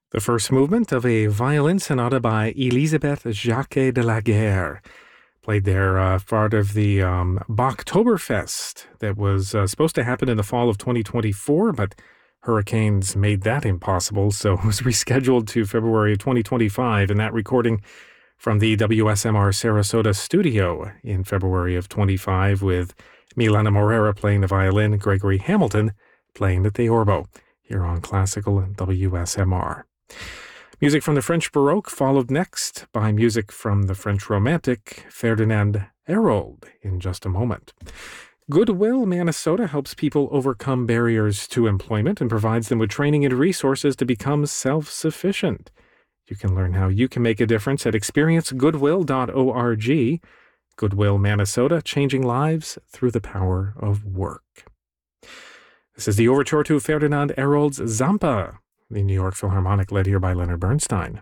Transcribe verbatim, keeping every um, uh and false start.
The first movement of a violin sonata by Elisabeth Jacquet de la Guerre, played there, uh, part of the um, Bachtoberfest that was uh, supposed to happen in the fall of twenty twenty-four, but hurricanes made that impossible, so it was rescheduled to February of twenty twenty-five, and that recording from the W S M R Sarasota studio in February of twenty-five, with Milena Morera playing the violin, Gregory Hamilton playing the theorbo, here on Classical W S M R. Music from the French Baroque followed next by music from the French Romantic, Ferdinand Hérold, in just a moment. Goodwill Manitoba helps people overcome barriers to employment and provides them with training and resources to become self-sufficient. You can learn how you can make a difference at experience goodwill dot org. Goodwill Manitoba, changing lives through the power of work. This is the overture to Ferdinand Hérold's Zampa, the New York Philharmonic, led here by Leonard Bernstein.